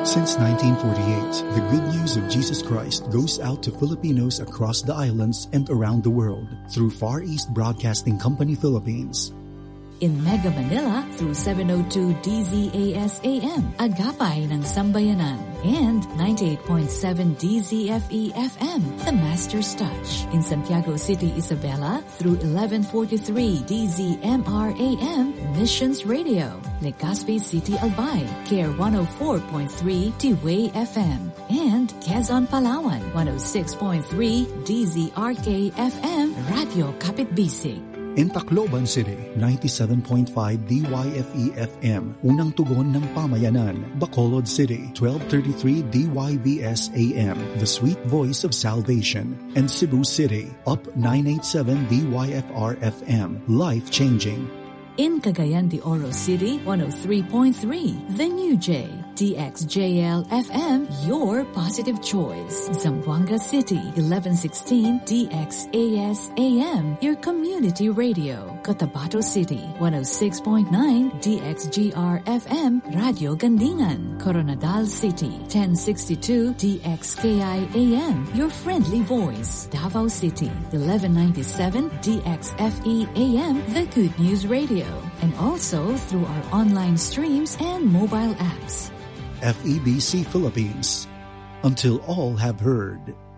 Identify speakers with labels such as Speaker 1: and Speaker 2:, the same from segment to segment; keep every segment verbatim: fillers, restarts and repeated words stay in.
Speaker 1: Since nineteen forty-eight, the good news of Jesus Christ goes out to Filipinos across the islands and around the world through Far East Broadcasting Company Philippines.
Speaker 2: In Mega Manila through seven oh two D Z A S A M, Agapay ng Sambayanan, and ninety-eight point seven D Z F E F M, The Master's Touch. In Santiago City, Isabela through eleven forty-three D Z M R A M, Missions Radio. Legazpi City, Albay, K R one oh four point three T-Way F M, and Quezon, Palawan, one oh six point three D Z R K F M, Radio Kapitbisig.
Speaker 1: In Tacloban City, ninety-seven point five D Y F E F M, Unang Tugon ng Pamayanan. Bacolod City, twelve thirty-three D Y V S A M, The Sweet Voice of Salvation. And Cebu City, Up nine eighty-seven D Y F R F M, Life Changing.
Speaker 2: In Cagayan de Oro City, one oh three point three, The New J, D X J L F M, Your Positive Choice. Zamboanga City, eleven sixteen D X A S A M, Your Community Radio. Cotabato City, one oh six point nine D X G R F M, Radio Gandingan. Coronadal City, ten sixty-two D X K I A M, Your Friendly Voice. Davao City, eleven ninety-seven D X F E A M, The Good News Radio. And also through our online streams and mobile apps.
Speaker 1: F E B C Philippines. Until all have heard.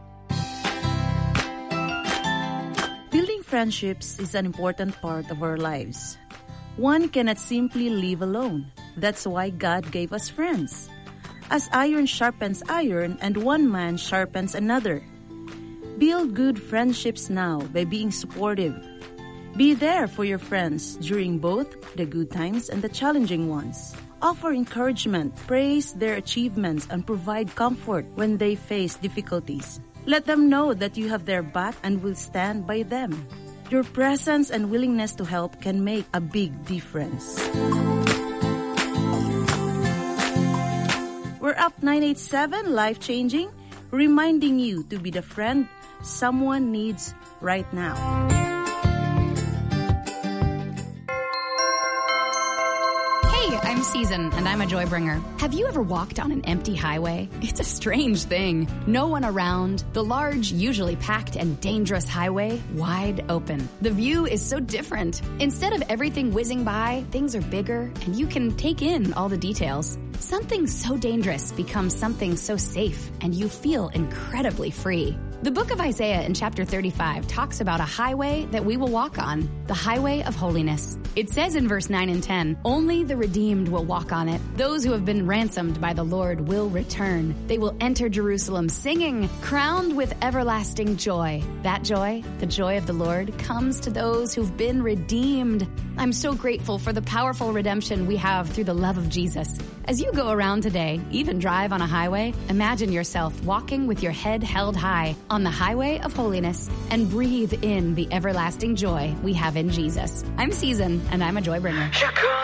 Speaker 3: Building friendships is an important part of our lives. One cannot simply live alone. That's why God gave us friends. As iron sharpens iron and one man sharpens another. Build good friendships now by being supportive. Be there for your friends during both the good times and the challenging ones. Offer encouragement, praise their achievements, and provide comfort when they face difficulties. Let them know that you have their back and will stand by them. Your presence and willingness to help can make a big difference. We're up nine eighty-seven, Life Changing, reminding you to be the friend someone needs right now.
Speaker 4: I'm Season, and I'm a joy bringer. Have you ever walked on an empty highway? It's a strange thing. No one around, the large, usually packed and dangerous highway wide open. The view is so different. Instead of everything whizzing by, things are bigger, and you can take in all the details. Something so dangerous becomes something so safe, and you feel incredibly free. The book of Isaiah in chapter thirty-five talks about a highway that we will walk on, the highway of holiness. It says in verse nine and ten, only the redeemed will walk on it. Those who have been ransomed by the Lord will return. They will enter Jerusalem singing, crowned with everlasting joy. That joy, the joy of the Lord, comes to those who've been redeemed. I'm so grateful for the powerful redemption we have through the love of Jesus. As you go around today, even drive on a highway, imagine yourself walking with your head held high on the highway of holiness and breathe in the everlasting joy we have in Jesus. I'm Season, and I'm a joy bringer.